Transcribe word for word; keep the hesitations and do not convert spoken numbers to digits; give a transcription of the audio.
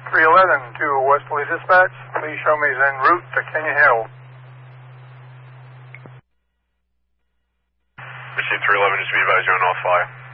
three eleven to West Police Dispatch. Please show me en route to Canyon Hill. Received three eleven, just be advised you're on all five.